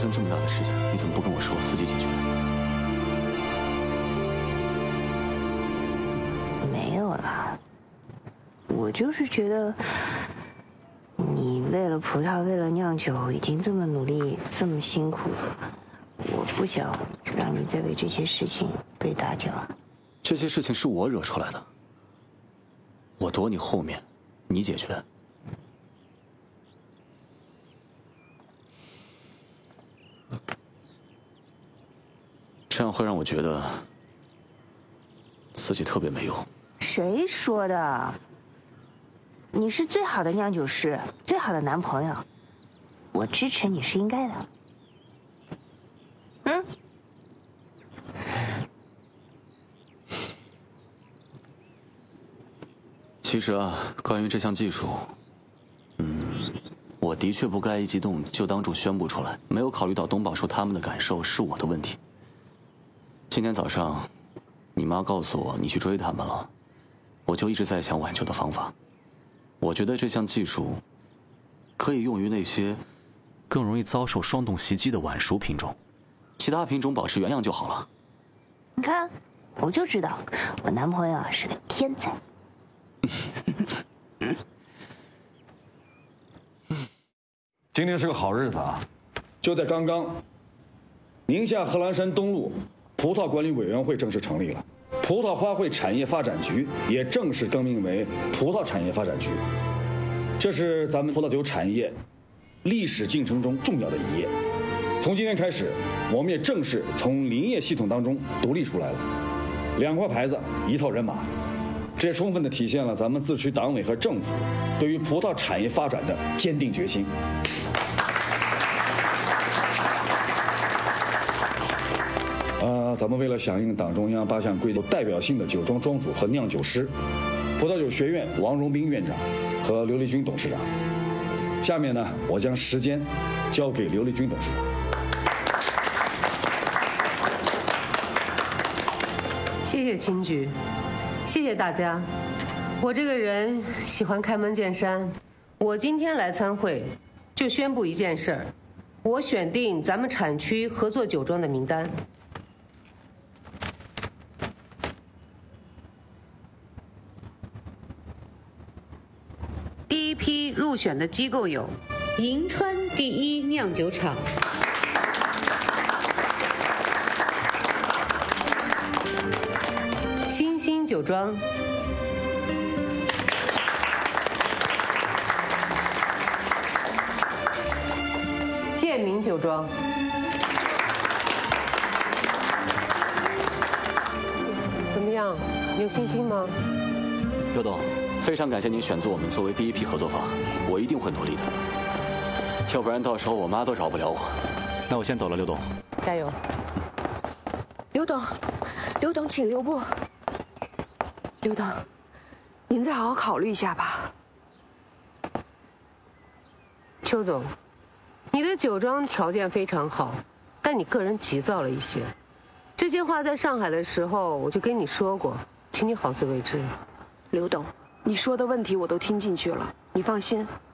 生这么大的事情，你怎么不跟我说，自己解决？ 没有啦，我就是觉得，你为了葡萄，为了酿酒，已经这么努力，这么辛苦了，我不想让你再为这些事情被打搅。 这些事情是我惹出来的，我躲你后面，你解决。这样会让我觉得自己特别没用。 谁说的？你是最好的酿酒师，最好的男朋友，我支持你是应该的。嗯。 其实啊，关于这项技术，我的确不该一激动就当众宣布出来，没有考虑到东宝叔他们的感受，是我的问题。今天早上，你妈告诉我你去追他们了，我就一直在想挽救的方法。我觉得这项技术可以用于那些更容易遭受霜冻袭击的晚熟品种，其他品种保持原样就好了。 你看，我就知道，我男朋友啊是个天才。 今天是个好日子啊！就在刚刚，宁夏贺兰山东路葡萄管理委员会正式成立了，葡萄花卉产业发展局也正式更名为葡萄产业发展局。这是咱们葡萄酒产业历史进程中重要的一页。从今天开始，我们也正式从林业系统当中独立出来了，两块牌子，一套人马。这也充分地体现了咱们自治区党委和政府对于葡萄产业发展的坚定决心。咱们为了响应党中央8项规定，代表性的酒庄庄主和酿酒师，葡萄酒学院王荣斌院长和刘立军董事长。下面呢，我将时间交给刘立军董事长。 谢谢秦局，谢谢大家。我这个人喜欢开门见山，我今天来参会，就宣布一件事儿，我选定咱们产区合作酒庄的名单。第一批入选的机构有银川第一酿酒厂、新兴酒庄、建明酒庄、怎么样？有信心吗？ 刘董，非常感谢您选择我们作为第一批合作方，我一定会努力的，要不然到时候我妈都饶不了我。那我先走了，刘董。 加油。 刘董，刘董，请留步。刘董，您再好好考虑一下吧。 邱总，你的酒庄条件非常好，但你个人急躁了一些。这些话在上海的时候我就跟你说过，请你好自为之。 刘董，你说的问题我都听进去了，你放心，